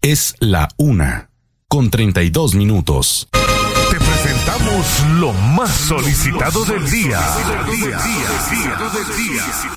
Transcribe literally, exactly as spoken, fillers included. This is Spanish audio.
Es la una, con treinta y dos minutos. Te presentamos lo más solicitado del día.